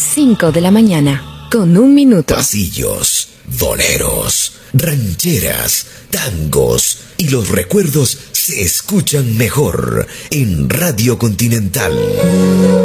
5 de la mañana, con 1 minuto. Pasillos, boleros, rancheras, tangos y los recuerdos se escuchan mejor en Radio Continental.